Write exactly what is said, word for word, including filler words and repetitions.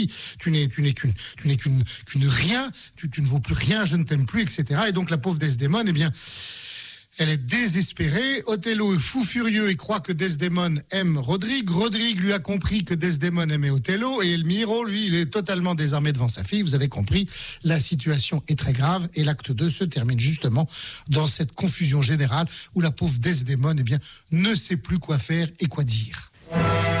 Tu n'es, tu n'es qu'une, tu n'es qu'une, qu'une rien, tu, tu ne vaux plus rien, je ne t'aime plus, et cetera. Et donc la pauvre Desdémone, eh bien, elle est désespérée. Othello est fou furieux et croit que Desdémone aime Rodrigue. Rodrigue lui a compris que Desdémone aimait Othello. Et Elmiro, lui, il est totalement désarmé devant sa fille. Vous avez compris, la situation est très grave. Et l'acte deux se termine justement dans cette confusion générale où la pauvre Desdémone, eh bien, ne sait plus quoi faire et quoi dire.